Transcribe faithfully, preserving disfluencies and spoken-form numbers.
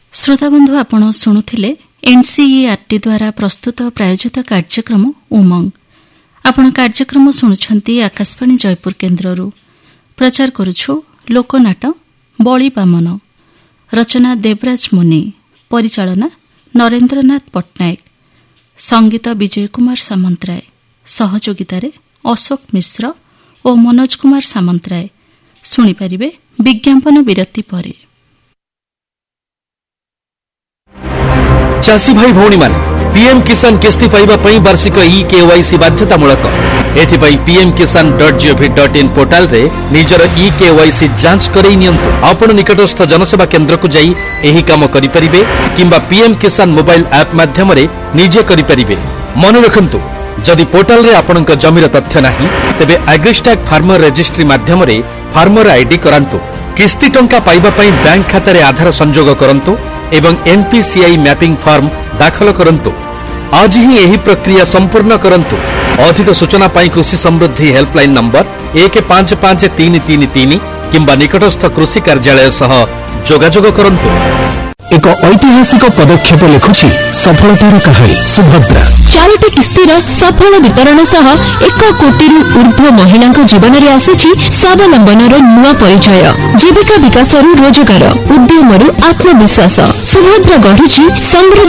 श्रोताबंधु आपण शुणुले एनसीईआरटी द्वारा प्रस्तुत प्रायोजित कार्यक्रम उमंग। आपण कार्यक्रम शुणुछंती आकाशवाणी जयपुर केन्द्ररू। प्रचार करुछु लोकनाट बळी बामन। रचना देवराज मुनि। परिचालना नरेन्द्रनाथ पट्टनायक। संगीत विजय कुमार सामंतराय। सहयोगितारे अशोक मिश्र और मनोज कुमार सामंतराय। शुणिपारिबे विज्ञापन विरति परे। चासी भाई भौणी मान पीएम किसान किस्ती पाइबा पई वार्षिक ई केवाईसी बाध्यतामूलक। एथिपाई पीएम किसान dot gov dot in portal रे निजर ई केवाईसी जांच करई नियंतु। आपण निकटस्थ जनसेवा केंद्र को जाई एही काम करि परिबे किंबा पीएम किसान मोबाइल ऐप माध्यम रे निजे करि परिबे। मन रखंतु जदि पोर्टाल रे आपनक जमीर तथ्य नाही तेबे एग्रीस्टैक फार्मर रजिस्ट्री माध्यम रे फार्मर आईडी करांतु। किस्ती टंका पाइबा पई बैंक खाता रे आधार संजोग करंतु एवं एनपीसीआई मैपिंग फॉर्म दाखल करंतु। आज ही यही प्रक्रिया संपूर्ण करंतु। अधिक सूचना पाई कृषि समृद्धि हेल्पलाइन नंबर एक पांच पांच तीन तीन तीन किंबा निकटस्थ कृषि कार्यालय सह जोगाजोग करंतु। एक ऐतिहासिक पदक्षेप लिखुछि सफलतार कहानी सुभद्रा। चारोटी किस्तीर सफल वितरण सह एक कोटी ऊर्ध्व महिला जीवन में आसी स्वावलंबन नुआ परिचय। जीविका विकास रोजगार उद्यम आत्मविश्वास सुभद्रा गढ़ुछि समृद्धि